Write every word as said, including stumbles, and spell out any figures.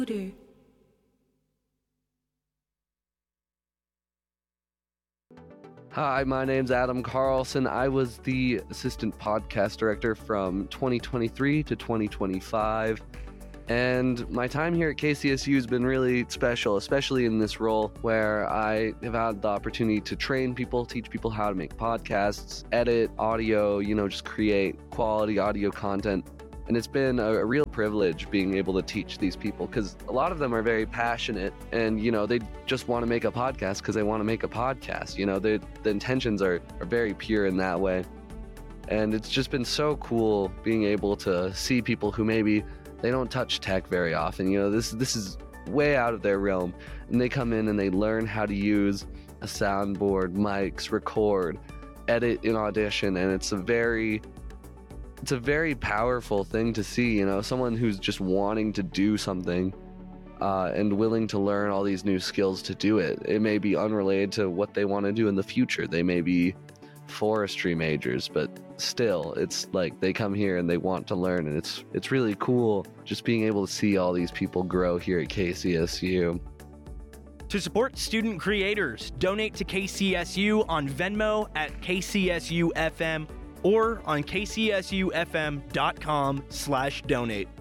Hi, my name's Adam Carlson. I was the assistant podcast director from twenty twenty-three to twenty twenty-five. And my time here at K C S U has been really special, especially in this role where I have had the opportunity to train people, teach people how to make podcasts, edit audio, you know, just create quality audio content. And it's been a, a real privilege being able to teach these people, because a lot of them are very passionate and, you know, they just want to make a podcast because they want to make a podcast. You know, the intentions are, are very pure in that way. And it's just been so cool being able to see people who maybe they don't touch tech very often. You know, this this is way out of their realm. And they come in and they learn how to use a soundboard, mics, record, edit in Audition. And it's a very, it's a very powerful thing to see, you know, someone who's just wanting to do something uh, and willing to learn all these new skills to do it. It may be unrelated to what they want to do in the future. They may be forestry majors, but still, it's like they come here and they want to learn, and it's it's really cool just being able to see all these people grow here at K C S U. To support student creators, donate to K C S U on Venmo at K C S U F M or on K C S U F M dot com slash donate.